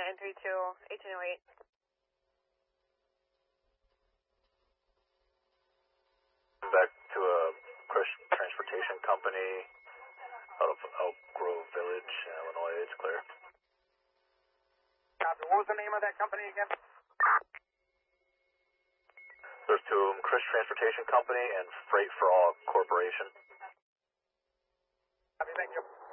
932, 1808. Back to a Chris Transportation Company out of Elk Grove Village, Illinois. It's clear. Copy. What was the name of that company again? There's two of them, Chris Transportation Company and Freight for All Corporation. Copy, thank you.